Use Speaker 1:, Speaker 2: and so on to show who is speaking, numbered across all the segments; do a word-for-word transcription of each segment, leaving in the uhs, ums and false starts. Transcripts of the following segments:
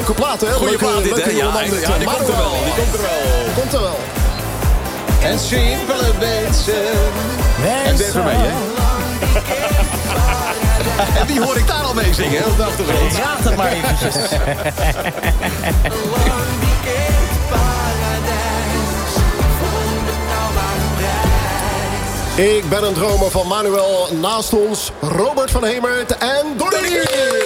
Speaker 1: leuke plaat, hè?
Speaker 2: Goeie plaat dit, hè? Ja, ja, die komt er wel. Die komt er wel.
Speaker 1: Komt er wel.
Speaker 2: En simpele mensen. En dit voor mij, hè? En wie hoor ik daar al mee zingen, hè? Op de achtergrond.
Speaker 3: Raad het maar eventjes.
Speaker 1: Ik ben een dromer van Manuel. Naast ons Robert van Hemert en Donnie.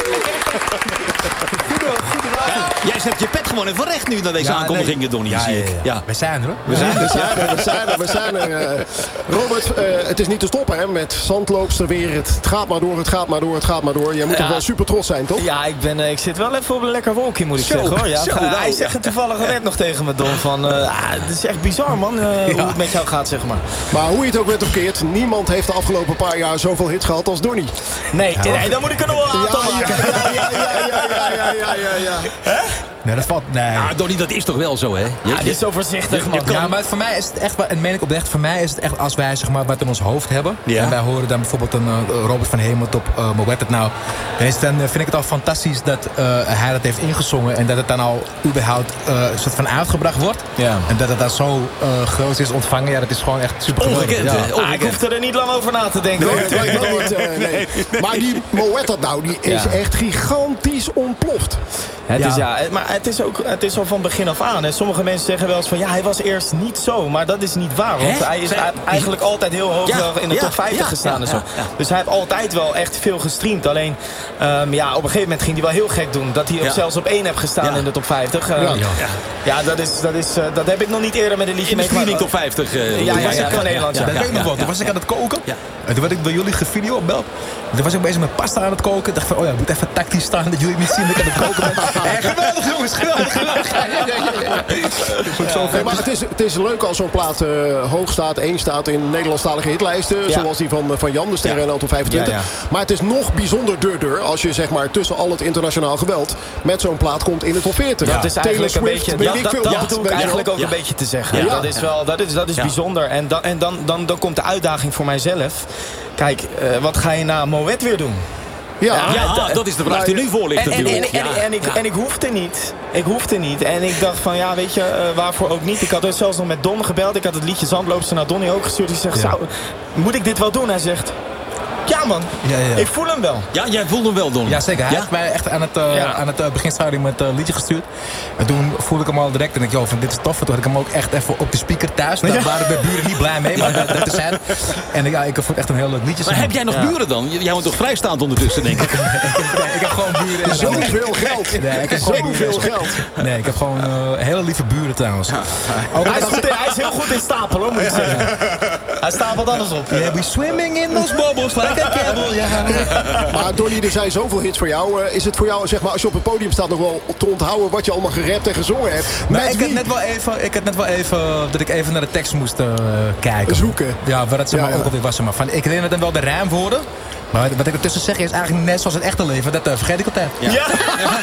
Speaker 2: Jij zet je pet gewoon even recht nu naar deze
Speaker 4: Ja,
Speaker 2: aankondigingen,
Speaker 4: nee.
Speaker 2: Donnie,
Speaker 4: Ja,
Speaker 2: zie
Speaker 4: ja,
Speaker 2: ik.
Speaker 4: ja.
Speaker 2: Ja.
Speaker 4: We zijn er, hoor.
Speaker 2: We zijn er.
Speaker 1: We zijn er, we zijn er, we zijn er. Uh, Robert, uh, het is niet te stoppen hè, met zandloopster weer. Het gaat maar door, het gaat maar door, het gaat maar door. Jij moet
Speaker 3: Ja.
Speaker 1: toch wel super trots zijn, toch?
Speaker 3: Ja, ik, ben, eh, ik zit wel even op een lekker wolkje, moet ik
Speaker 2: Zo,
Speaker 3: zeggen, hoor. Ja,
Speaker 2: zo,
Speaker 3: Uh,
Speaker 2: nou,
Speaker 3: hij zegt
Speaker 2: ja.
Speaker 3: het toevallig net nog tegen me, Don. Van, uh, ah, het is echt bizar, man, uh, hoe het met jou gaat, zeg maar.
Speaker 1: Maar hoe je het ook bent of keert, niemand heeft de afgelopen paar jaar zoveel hits gehad als Donnie.
Speaker 3: Nee, nee, dan moet ik er nog wel een aantal
Speaker 1: Ja,
Speaker 3: maken.
Speaker 1: ja, ja, ja, ja, ja, ja, ja.
Speaker 4: Nee, dat valt... Nee.
Speaker 2: Ah, Donnie, dat is toch wel zo, hè? Je,
Speaker 3: Ja, dit is zo voorzichtig, man.
Speaker 4: Ja, maar voor mij is het echt, en meen ik oprecht, voor mij is het echt als wij zeg maar wat in ons hoofd hebben.
Speaker 2: Ja.
Speaker 4: En wij horen dan bijvoorbeeld een uh, Robert van Hemert op uh, Hoe werd het nou? Dan, is, dan uh, vind ik het al fantastisch dat uh, hij dat heeft ingezongen. En dat het dan al überhaupt uh, soort van uitgebracht wordt.
Speaker 3: Ja.
Speaker 4: En dat het dan zo uh, groot is ontvangen. Ja, dat is gewoon echt super geweldig.
Speaker 2: Ongekend,
Speaker 4: Ja.
Speaker 2: hè?
Speaker 3: Ah, ik
Speaker 2: Ongekend.
Speaker 3: hoef er niet lang over na te denken,
Speaker 1: Nee,
Speaker 3: hoor.
Speaker 1: dat weet ik niet, uh, nee. Maar die Moet nou, die is
Speaker 3: Ja.
Speaker 1: echt gigantisch ontploft.
Speaker 3: Het
Speaker 4: Ja.
Speaker 3: is, ja, het- maar het is, ook, het is al van begin af aan. Hè. Sommige mensen zeggen wel eens van... ja, hij was eerst niet zo. Maar dat is niet waar. Want
Speaker 2: Hè?
Speaker 3: hij is
Speaker 2: Zeg-
Speaker 3: eigenlijk altijd heel hoog
Speaker 2: Ja,
Speaker 3: wel in de
Speaker 2: ja,
Speaker 3: top vijftig
Speaker 2: ja,
Speaker 3: gestaan.
Speaker 2: ja,
Speaker 3: en zo.
Speaker 2: ja, ja.
Speaker 3: Dus hij heeft altijd wel echt veel gestreamd. Alleen, um, ja, op een gegeven moment ging hij wel heel gek doen. Dat hij
Speaker 2: Ja.
Speaker 3: zelfs op één heeft gestaan
Speaker 2: Ja.
Speaker 3: in de top vijftig. Uh,
Speaker 1: Ja.
Speaker 3: ja, ja dat, is, dat, is, uh, dat heb ik nog niet eerder met een liedje
Speaker 2: In de
Speaker 3: meegemaakt.
Speaker 2: streaming top vijftig. Uh,
Speaker 3: Ja,
Speaker 4: Toen
Speaker 3: ja,
Speaker 4: was
Speaker 3: ja,
Speaker 4: ik,
Speaker 3: van
Speaker 4: uh,
Speaker 3: Nederland, ja.
Speaker 4: Dat weet ik nog wel. Toen
Speaker 2: ja,
Speaker 4: was ik aan het koken.
Speaker 2: Ja.
Speaker 4: En toen werd ik door jullie gevideo opbeld. Toen was ik bezig met pasta aan het koken. Ik dacht van, oh ja, ik moet even tactisch staan. Dat jullie niet zien dat ik aan het koken ben. Hey, geweldig jongens, geweldig. geweldig. Ja, ja, ja, ja. Zo
Speaker 1: Nee, maar het is, het is leuk als zo'n plaat uh, hoog staat, één staat in Nederlandstalige hitlijsten.
Speaker 3: Ja.
Speaker 1: Zoals die van, van Jan, de Sterren en Auto vijfentwintig.
Speaker 3: Ja, ja.
Speaker 1: Maar het is nog bijzonderder als je zeg maar tussen al het internationaal geweld met zo'n plaat komt in de top veertig.
Speaker 3: Dat is eigenlijk een beetje...
Speaker 1: weet
Speaker 3: Dat,
Speaker 1: ik
Speaker 3: dat,
Speaker 1: veel
Speaker 3: dat
Speaker 1: wat,
Speaker 3: bedoel ik
Speaker 1: weet je
Speaker 3: eigenlijk
Speaker 1: wel.
Speaker 3: ook een beetje te zeggen.
Speaker 2: Ja.
Speaker 3: Dat is wel dat is, dat is
Speaker 2: Ja.
Speaker 3: bijzonder. En, dan, en dan, dan, dan komt de uitdaging voor mijzelf. Kijk, uh, wat ga je na Moet weer doen?
Speaker 1: Ja,
Speaker 3: Ja,
Speaker 2: Ja,
Speaker 3: da-
Speaker 2: dat is de vraag die nu voor ligt
Speaker 3: En, en, en,
Speaker 2: natuurlijk.
Speaker 3: en,
Speaker 2: Ja.
Speaker 3: en, ik, en ik hoefde niet. Ik hoefde niet. En ik dacht van, ja, weet je, uh, waarvoor ook niet. Ik had dus zelfs nog met Don gebeld. Ik had het liedje Zandloopster naar Donnie ook gestuurd. Die zegt,
Speaker 4: Ja.
Speaker 3: zou, moet ik dit wel doen? Hij zegt, ja man,
Speaker 4: Ja, ja.
Speaker 3: ik voel hem wel.
Speaker 2: Ja, jij voelde hem wel, Don.
Speaker 4: Ja, zeker. Hij
Speaker 2: Ja?
Speaker 4: heeft mij echt aan het, uh,
Speaker 3: Ja.
Speaker 4: aan het uh, beginstadium met een uh, liedje gestuurd. En toen voelde ik hem al direct en ik, joh, van dit is tof. En toen had ik hem ook echt even op de speaker thuis. Daar waren de buren niet blij mee, maar dat, dat is het. En ja, ik vond het echt een heel leuk liedje.
Speaker 2: Maar heb jij nog
Speaker 3: Ja.
Speaker 2: buren dan? Jij woont toch vrijstaand ondertussen, denk ik?
Speaker 4: Nee, ik heb gewoon buren. in-
Speaker 1: Zoveel geld.
Speaker 4: Nee, ik heb gewoon
Speaker 1: Zoveel
Speaker 4: buren.
Speaker 1: geld.
Speaker 4: Nee, ik heb gewoon uh, hele lieve buren trouwens. Ook
Speaker 3: Hij is, goed in- hij is heel goed in stapelen, hoor, moet ik zeggen. Hij stapelt alles op.
Speaker 4: Yeah, we swimming in those bubbles like a camel. Ja.
Speaker 1: Maar Donnie, er zijn zoveel hits voor jou. Uh, is het voor jou, zeg maar, als je op het podium staat nog wel te onthouden wat je allemaal gerapt en gezongen hebt?
Speaker 4: Maar
Speaker 1: Met
Speaker 4: ik had,
Speaker 1: wie?
Speaker 4: net wel even, ik had net wel even dat ik even naar de tekst moest uh, kijken.
Speaker 1: Zoeken.
Speaker 4: Ja, waar het zeg maar,
Speaker 1: Ja, ja.
Speaker 4: ook alweer was. Zeg maar. Van, ik herinner dan wel de rijmwoorden. Maar wat ik ertussen zeg is eigenlijk net zoals het echte leven. Dat uh, vergeet ik altijd.
Speaker 2: Ja.
Speaker 3: Ja.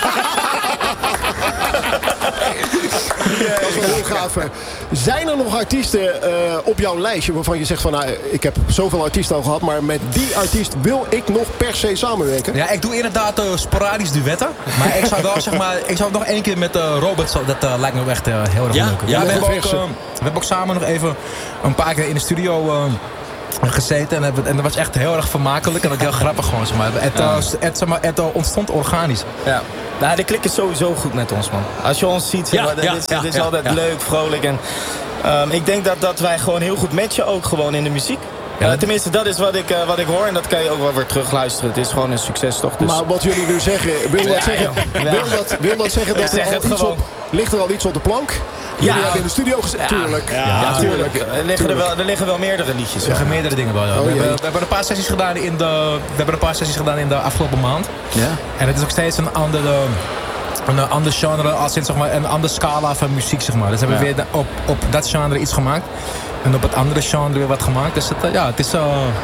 Speaker 1: Dat is wel heel gaaf. hè. Zijn er nog artiesten uh, op jouw lijstje waarvan je zegt van... Nou, ik heb zoveel artiesten al gehad, maar met die artiest wil ik nog per se samenwerken?
Speaker 4: Ja, ik doe inderdaad uh, sporadisch duetten. Maar ik zou wel zeg maar, ik zou nog één keer met uh, Robert, zo- dat uh, lijkt me echt uh, heel erg
Speaker 2: Ja?
Speaker 4: leuk.
Speaker 2: Ja,
Speaker 4: we, hebben ook,
Speaker 1: verse.
Speaker 4: uh, we hebben ook samen nog even een paar keer in de studio uh, gezeten. En, hebben- en dat was echt heel erg vermakelijk en ook heel grappig gewoon. Zeg maar. Het, uh, het, zeg maar, het uh, ontstond organisch.
Speaker 3: Ja. Nou, de klik is sowieso goed met ons, man. Als je ons ziet, zeg
Speaker 2: Ja,
Speaker 3: maar,
Speaker 2: ja,
Speaker 3: dit, is-
Speaker 2: ja,
Speaker 3: dit is
Speaker 2: ja,
Speaker 3: altijd
Speaker 2: ja.
Speaker 3: leuk, vrolijk. En, um, ik denk dat, dat wij gewoon heel goed matchen, ook gewoon in de muziek.
Speaker 4: Ja.
Speaker 3: Uh, tenminste, dat is wat ik, uh, wat ik hoor. En dat kan je ook wel weer terugluisteren. Het is gewoon een succes, toch? Dus...
Speaker 1: Maar wat jullie nu zeggen, wil dat
Speaker 3: Ja,
Speaker 1: zeggen,
Speaker 3: joh. Ja.
Speaker 1: wil dat, wil dat zeggen dat
Speaker 3: Ik zeg
Speaker 1: er al
Speaker 3: het
Speaker 1: iets
Speaker 3: gewoon.
Speaker 1: op, ligt er al iets op de plank? Jullie hebben in de studio gezet, tuurlijk.
Speaker 3: Ja, ja, tuurlijk. Er liggen, er, wel, er liggen wel meerdere liedjes.
Speaker 4: We hebben meerdere dingen wel. Ja.
Speaker 1: Oh,
Speaker 4: we,
Speaker 1: jee.
Speaker 4: hebben, we hebben een paar sessies gedaan in de, we hebben een paar sessies gedaan in de afgelopen maand.
Speaker 2: Ja.
Speaker 4: En het is ook steeds een andere, een ander genre, als in zeg maar een andere scala van muziek zeg maar. Dus hebben we weer de- op, op dat genre iets gemaakt en op het andere genre weer wat gemaakt. Dus het, uh, ja, het is. Uh,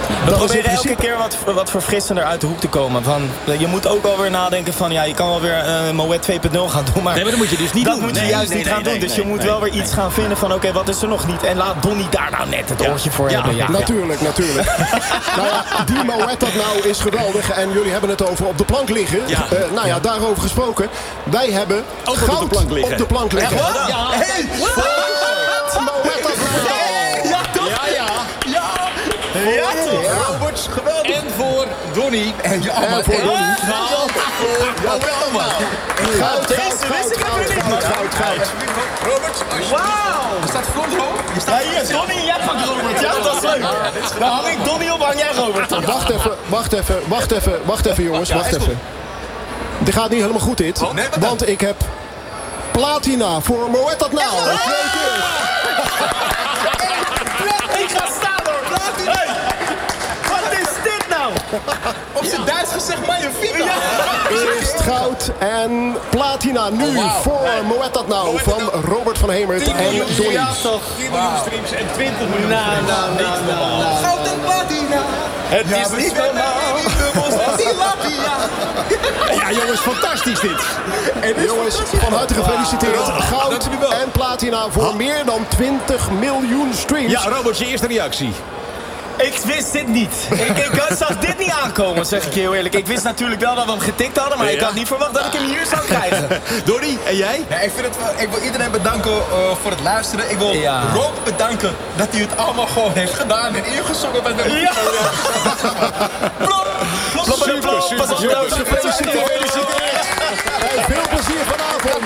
Speaker 3: We
Speaker 1: Dat is in
Speaker 3: proberen elke
Speaker 1: principe...
Speaker 3: keer wat, wat verfrissender uit de hoek te komen. Van, je moet ook wel weer nadenken van, ja, je kan wel weer uh, Moet twee punt nul gaan doen. Maar,
Speaker 5: Nee, maar dat moet je dus niet
Speaker 3: dat
Speaker 5: doen.
Speaker 3: moet je
Speaker 5: Nee,
Speaker 3: juist
Speaker 5: nee,
Speaker 3: niet
Speaker 5: nee,
Speaker 3: gaan
Speaker 5: nee,
Speaker 3: doen.
Speaker 5: nee,
Speaker 3: Dus je
Speaker 5: nee,
Speaker 3: moet
Speaker 5: nee.
Speaker 3: wel weer iets gaan vinden van, oké, okay, wat is er nog niet? En laat Donnie daar nou net het oortje voor
Speaker 5: Ja,
Speaker 3: hebben. Ja,
Speaker 1: Natuurlijk, natuurlijk. Nou ja, die Moet dat nou is geweldig. En jullie hebben het over op de plank liggen.
Speaker 5: Ja.
Speaker 1: Uh, nou ja, daarover gesproken. Wij hebben
Speaker 5: Ook op
Speaker 1: goud
Speaker 5: de plank liggen.
Speaker 1: op de plank liggen.
Speaker 5: Echt waar? Ja.
Speaker 1: Hey, Moet dat nou.
Speaker 2: Ja, toch? Ja, ja.
Speaker 3: Ja, toch?
Speaker 2: Roberts, geweldig. En voor Donnie.
Speaker 4: En ja, maar
Speaker 1: En voor Donnie.
Speaker 2: Ja, wel, man.
Speaker 1: Goud,
Speaker 3: Deze
Speaker 1: goud,
Speaker 3: wist ik
Speaker 1: goud,
Speaker 3: even niet,
Speaker 1: goud,
Speaker 3: man.
Speaker 1: goud, goud.
Speaker 2: Roberts,
Speaker 3: Wauw!
Speaker 4: Je staat front row. Je
Speaker 3: Ja,
Speaker 4: staat
Speaker 3: hier, Donnie, jij pakt Robert. Ja, dat is leuk. Dan hang ik Donnie op, hang jij Robert op.
Speaker 1: Wacht even, wacht even, wacht even, wacht even jongens, wacht even. Dit gaat niet helemaal goed dit,
Speaker 4: nee, wat dan?
Speaker 1: want ik heb platina voor Moet dat nou. Twee keer.
Speaker 3: Ik ga staan hoor. Hey, wat is dit nou?
Speaker 4: op zijn Duits gezegd magnifiek.
Speaker 1: Eerst goud en platina nu voor Moet dat nou van Robert van Hemert en Donnie.
Speaker 3: Ja, toch?
Speaker 2: tien miljoen streams en twintig miljoen.
Speaker 3: Nou, nou, nou, nou, nou.
Speaker 4: Goud en platina.
Speaker 3: Het is niet normaal.
Speaker 2: Ja, jongens, fantastisch dit.
Speaker 1: Jongens, van harte gefeliciteerd. Goud
Speaker 2: dank jullie wel.
Speaker 1: en platina voor meer dan twintig miljoen streams.
Speaker 2: Ja, Roberts, je eerste reactie.
Speaker 3: Ik wist dit niet. Ik, ik zag dit niet aankomen, zeg ik je heel eerlijk. Ik wist natuurlijk wel dat we hem getikt hadden, maar ik
Speaker 2: Ja.
Speaker 3: had niet verwacht dat ik hem hier zou krijgen.
Speaker 2: Donnie, en jij?
Speaker 4: Ja, ik, vind het wel, ik wil iedereen bedanken uh, voor het luisteren. Ik wil
Speaker 3: Ja.
Speaker 4: Rob bedanken dat hij het allemaal gewoon heeft gedaan en ingezongen met mijn
Speaker 3: Ja! Plop! Plop, plop, plop, plop. Pas op,
Speaker 1: Jongens,
Speaker 3: nou,
Speaker 1: gefeliciteerd. En veel plezier vanavond